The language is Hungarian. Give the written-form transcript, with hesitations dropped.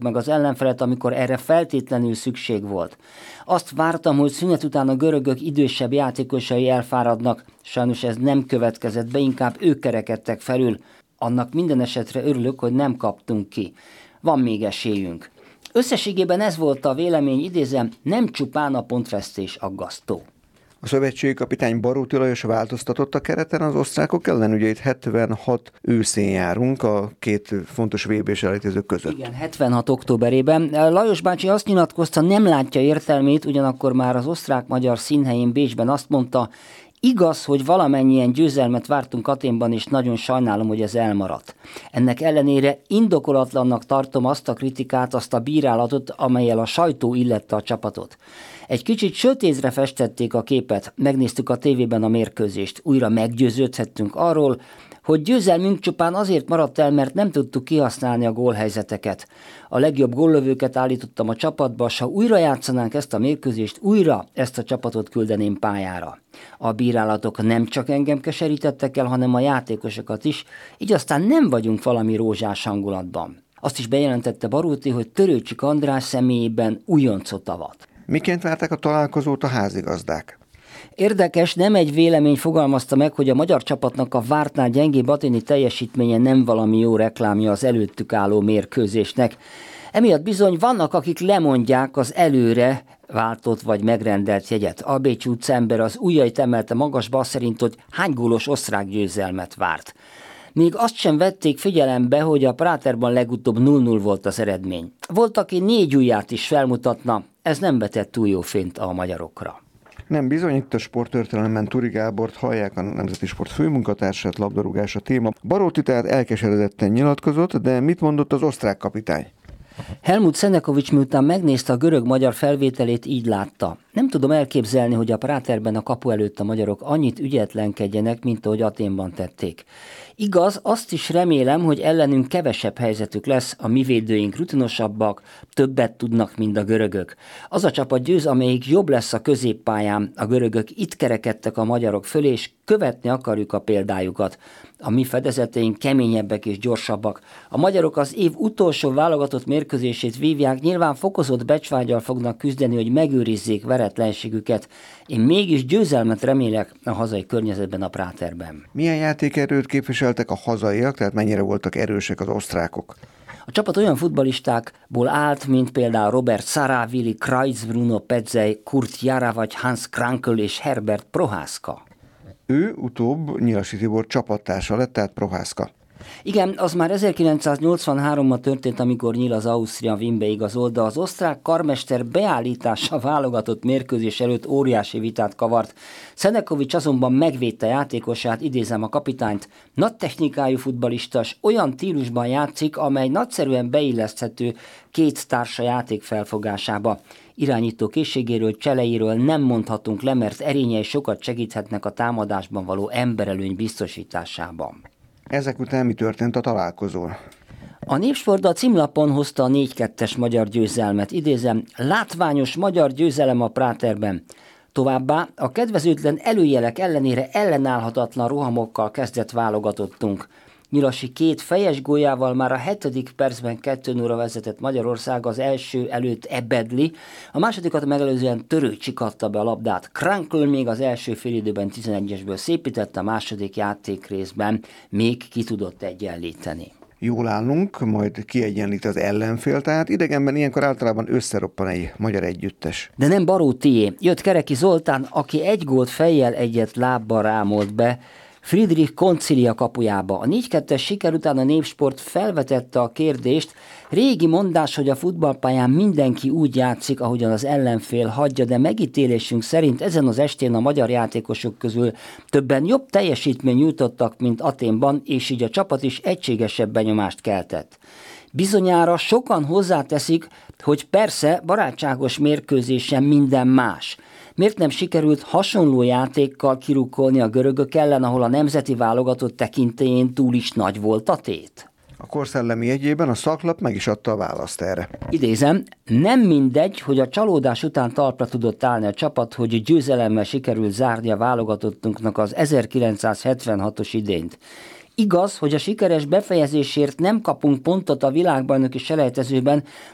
meg az ellenfelet, amikor erre feltétlenül szükség volt. Azt vártam, hogy szünet után a görögök idősebb játékosai elfáradnak, sajnos ez nem következett be, inkább ők kerekedtek felül. Annak minden esetre örülök, hogy nem kaptunk ki. Van még esélyünk. Összességében ez volt a vélemény, idézem, nem csupán a pontvesztés aggasztó. A szövetségi kapitány Baróti Lajos változtatott a kereten az osztrákok ellen, ugye itt 76 őszén járunk a két fontos VB-s elejtezők között. Igen, 76 októberében. Lajos bácsi azt nyilatkozta, nem látja értelmét, ugyanakkor már az osztrák-magyar színhelyén Bécsben azt mondta, igaz, hogy valamennyien győzelmet vártunk Athénban, és nagyon sajnálom, hogy ez elmaradt. Ennek ellenére indokolatlannak tartom azt a kritikát, azt a bírálatot, amellyel a sajtó illette a csapatot. Egy kicsit sötétre festették a képet, megnéztük a tévében a mérkőzést, újra meggyőződhettünk arról, hogy győzelmünk csupán azért maradt el, mert nem tudtuk kihasználni a gólhelyzeteket. A legjobb góllövőket állítottam a csapatba, s ha újra játszanánk ezt a mérkőzést, újra ezt a csapatot küldeném pályára. A bírálatok nem csak engem keserítettek el, hanem a játékosokat is, így aztán nem vagyunk valami rózsás hangulatban. Azt is bejelentette Baróti, hogy Törőcsik András személyében újoncot avat. Miként várták a találkozót a házigazdák? Érdekes, nem egy vélemény fogalmazta meg, hogy a magyar csapatnak a vártnál gyengébb athéni teljesítménye nem valami jó reklámja az előttük álló mérkőzésnek. Emiatt bizony vannak, akik lemondják az előre váltott vagy megrendelt jegyet. A bécsi utcaember az ujjait emelte magasba azt szerint, hogy hány gólos osztrák győzelmet várt. Még azt sem vették figyelembe, hogy a Práterban legutóbb 0-0 volt az eredmény. Volt, aki 4 ujját is felmutatna, ez nem vetett túl jó fényt a magyarokra. Nem bizony, itt a sporttörténelemben Turi Gábort hallják, a Nemzeti Sport főmunkatársát, labdarúgás a téma. Baróti tehát elkeseredetten nyilatkozott, de mit mondott az osztrák kapitány? Helmut Szenekovics miután megnézte a görög-magyar felvételét, így látta. Nem tudom elképzelni, hogy a Práterben a kapu előtt a magyarok annyit ügyetlenkedjenek, mint ahogy Athénban tették. Igaz, azt is remélem, hogy ellenünk kevesebb helyzetük lesz, a mi védőink rutinosabbak, többet tudnak, mint a görögök. Az a csapat győz, amelyik jobb lesz a középpályán. A görögök itt kerekedtek a magyarok fölé, és követni akarjuk a példájukat. A mi fedezeteink keményebbek és gyorsabbak. A magyarok az év utolsó válogatott mérkőzését vívják, nyilván fokozott becsvággyal fognak küzdeni, hogy megőrizzék veretlenségüket. Én mégis győzelmet remélek a hazai környezetben, a Práterben. Milyen játékerőt képviseltek a hazaiak, tehát mennyire voltak erősek az osztrákok? A csapat olyan futballistákból állt, mint például Robert Sará, Willi Kreuz, Bruno Petzey, Kurt Jara vagy Hans Krankl és Herbert Prohászka. Ő utóbb Nyilasi Tibor csapattársa lett, tehát Prohászka. Igen, az már 1983-ban történt, amikor Nyil az Ausztria Wienbe igazolt, de az osztrák karmester beállítása válogatott mérkőzés előtt óriási vitát kavart. Szenekovics azonban megvédte játékosát, idézem a kapitányt, nagy technikájú futballista, olyan stílusban játszik, amely nagyszerűen beilleszthető két társa játék felfogásába. Irányító készségéről, cseleiről nem mondhatunk le, mert erényei sokat segíthetnek a támadásban való emberelőny biztosításában. Ezek után mi történt a találkozón? A Népsport a címlapon hozta a 4-2-es magyar győzelmet. Idézem, látványos magyar győzelem a Práterben. Továbbá a kedvezőtlen előjelek ellenére ellenállhatatlan rohamokkal kezdett válogatottunk. Nyilasi 2 fejes góljával már a 7. percben 2-0-ra vezetett Magyarország, az első előtt Ebedli, a másodikat megelőzően Törőcsik adta be a labdát. Krankl még az első félidőben 11-esből szépítette, a második játékrészben még ki tudott egyenlíteni. Jól állunk, majd kiegyenlít az ellenfél, tehát idegenben ilyenkor általában összeroppan egy magyar együttes. De nem Barótié, jött Kereki Zoltán, aki 1 gólt fejjel, 1 lábbal rámolt be Friedrich Koncilia kapujába. A 4-2-es siker után a Népsport felvetette a kérdést, régi mondás, hogy a futballpályán mindenki úgy játszik, ahogyan az ellenfél hagyja, de megítélésünk szerint ezen az estén a magyar játékosok közül többen jobb teljesítményt nyújtottak, mint Athénban, és így a csapat is egységesebb benyomást keltett. Bizonyára sokan hozzáteszik, hogy persze barátságos mérkőzésen minden más. Miért nem sikerült hasonló játékkal kirukkolni a görögök ellen, ahol a nemzeti válogatott tekintélyén túl is nagy volt a tét? A korszellemi jegyében a szaklap meg is adta a választ erre. Idézem, nem mindegy, hogy a csalódás után talpra tudott állni a csapat, hogy győzelemmel sikerült zárni a válogatottunknak az 1976-os idényt. Igaz, hogy a sikeres befejezésért nem kapunk pontot a világbajnoki selejtezőben,